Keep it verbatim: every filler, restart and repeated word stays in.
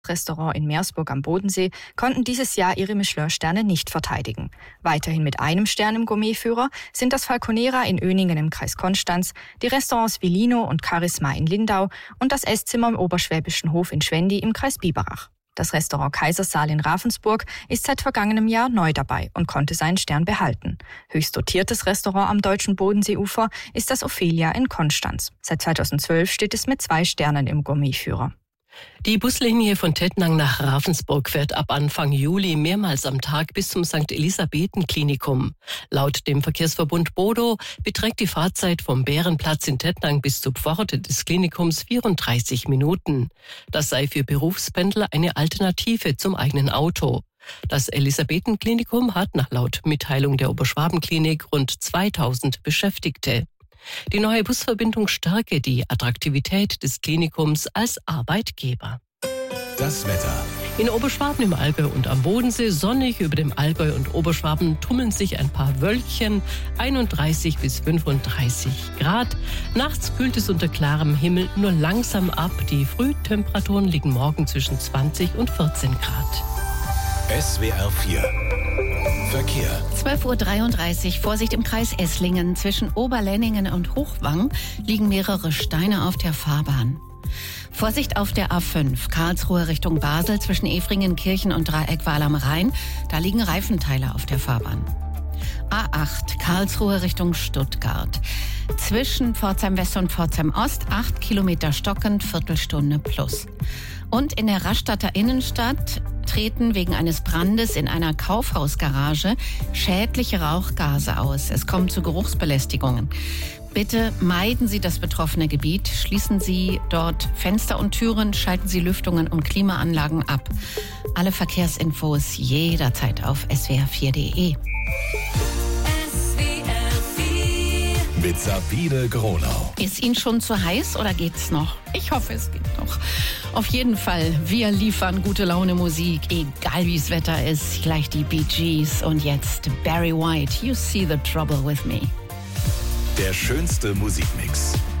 Restaurant in Meersburg am Bodensee konnten dieses Jahr ihre Michelin-Sterne nicht verteidigen. Weiterhin mit einem Stern im Gourmetführer sind das Falconera in Öningen im Kreis Konstanz, die Restaurants Vilino und Charisma in Lindau und das Esszimmer im Oberschwäbischen Hof in Schwendi im Kreis Biberach. Das Restaurant Kaisersaal in Ravensburg ist seit vergangenem Jahr neu dabei und konnte seinen Stern behalten. Höchst dotiertes Restaurant am deutschen Bodenseeufer ist das Ophelia in Konstanz. Seit zweitausendzwölf steht es mit zwei Sternen im Gourmetführer. Die Buslinie von Tettnang nach Ravensburg fährt ab Anfang Juli mehrmals am Tag bis zum Sankt Elisabethen-Klinikum. Laut dem Verkehrsverbund Bodo beträgt die Fahrzeit vom Bärenplatz in Tettnang bis zur Pforte des Klinikums vierunddreißig Minuten. Das sei für Berufspendler eine Alternative zum eigenen Auto. Das Elisabethen-Klinikum hat nach laut Mitteilung der Oberschwabenklinik rund zweitausend Beschäftigte. Die neue Busverbindung stärke die Attraktivität des Klinikums als Arbeitgeber. Das Wetter. In Oberschwaben, im Allgäu und am Bodensee sonnig. Über dem Allgäu und Oberschwaben tummeln sich ein paar Wölkchen. einunddreißig bis fünfunddreißig Grad. Nachts kühlt es unter klarem Himmel nur langsam ab. Die Frühtemperaturen liegen morgen zwischen zwanzig und vierzehn Grad. S W R vier Verkehr. zwölf Uhr dreiunddreißig, Vorsicht im Kreis Esslingen. Zwischen Oberlenningen und Hochwang liegen mehrere Steine auf der Fahrbahn. Vorsicht auf der A fünf, Karlsruhe Richtung Basel, zwischen Efringenkirchen und Dreieckwahl am Rhein. Da liegen Reifenteile auf der Fahrbahn. A acht, Karlsruhe Richtung Stuttgart. Zwischen Pforzheim West und Pforzheim Ost, acht Kilometer stockend, Viertelstunde plus. Und in der Rastatter Innenstadt treten wegen eines Brandes in einer Kaufhausgarage schädliche Rauchgase aus. Es kommt zu Geruchsbelästigungen. Bitte meiden Sie das betroffene Gebiet, schließen Sie dort Fenster und Türen, schalten Sie Lüftungen und Klimaanlagen ab. Alle Verkehrsinfos jederzeit auf s w r vier punkt d e. Mit Sabine Gronau. Ist Ihnen schon zu heiß oder geht's noch? Ich hoffe, es geht noch. Auf jeden Fall, wir liefern gute Laune Musik, egal wie das Wetter ist. Gleich die Bee Gees und jetzt Barry White, You See the Trouble with Me. Der schönste Musikmix.